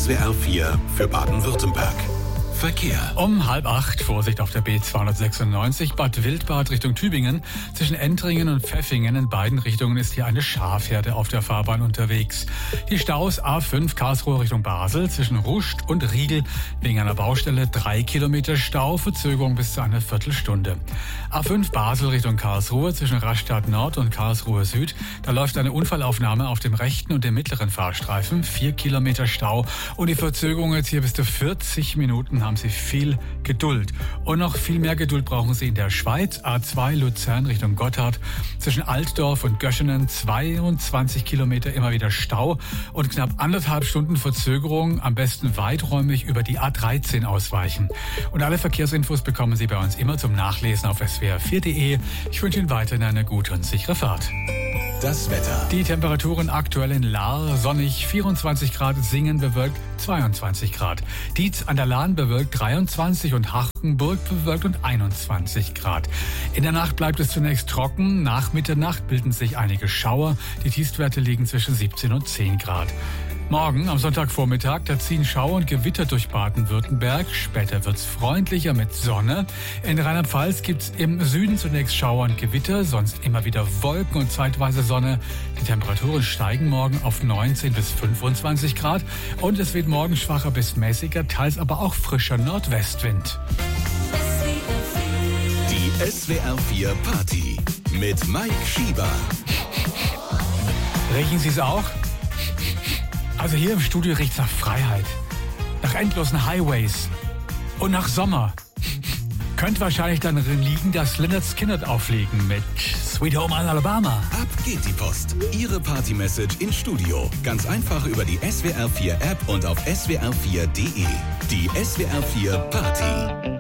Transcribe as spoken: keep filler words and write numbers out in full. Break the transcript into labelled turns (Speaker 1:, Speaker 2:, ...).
Speaker 1: S W R vier für Baden-Württemberg. Verkehr.
Speaker 2: Um halb acht, Vorsicht auf der B zweihundertsechsundneunzig, Bad Wildbad Richtung Tübingen. Zwischen Entringen und Pfäffingen in beiden Richtungen ist hier eine Schafherde auf der Fahrbahn unterwegs. Die Staus A fünf Karlsruhe Richtung Basel zwischen Ruscht und Riegel wegen einer Baustelle drei Kilometer Stau, Verzögerung bis zu einer Viertelstunde. A fünf Basel Richtung Karlsruhe zwischen Rastatt Nord und Karlsruhe Süd. Da läuft eine Unfallaufnahme auf dem rechten und dem mittleren Fahrstreifen. Vier Kilometer Stau und die Verzögerung jetzt hier bis zu vierzig Minuten. Haben Sie viel Geduld. Und noch viel mehr Geduld brauchen Sie in der Schweiz. A zwei Luzern Richtung Gotthard. Zwischen Altdorf und Göschenen zweiundzwanzig Kilometer immer wieder Stau und knapp anderthalb Stunden Verzögerung. Am besten weiträumig über die A dreizehn ausweichen. Und alle Verkehrsinfos bekommen Sie bei uns immer zum Nachlesen auf S W R vier punkt de. Ich wünsche Ihnen weiterhin eine gute und sichere Fahrt.
Speaker 1: Das Wetter.
Speaker 2: Die Temperaturen aktuell in Lahr sonnig vierundzwanzig Grad, Singen bewölkt zweiundzwanzig Grad. Dietz an der Lahn bewölkt dreiundzwanzig und Hachenburg bewölkt und einundzwanzig Grad. In der Nacht bleibt es zunächst trocken. Nach Mitternacht bilden sich einige Schauer. Die Tiefstwerte liegen zwischen siebzehn und zehn Grad. Morgen, am Sonntagvormittag, da ziehen Schauer und Gewitter durch Baden-Württemberg. Später wird's freundlicher mit Sonne. In Rheinland-Pfalz gibt's im Süden zunächst Schauer und Gewitter, sonst immer wieder Wolken und zeitweise Sonne. Die Temperaturen steigen morgen auf neunzehn bis fünfundzwanzig Grad und es wird morgen schwacher bis mäßiger, teils aber auch frischer Nordwestwind.
Speaker 1: Die S W R vier Party mit Mike Schieber.
Speaker 2: Riechen Sie es auch? Also hier im Studio riecht's nach Freiheit, nach endlosen Highways und nach Sommer. Könnte wahrscheinlich dann liegen, dass Lynyrd Skynyrd auflegen mit Sweet Home Alabama.
Speaker 1: Ab geht die Post. Ihre Party-Message ins Studio. Ganz einfach über die S W R vier App und auf S W R vier punkt de. Die S W R vier Party.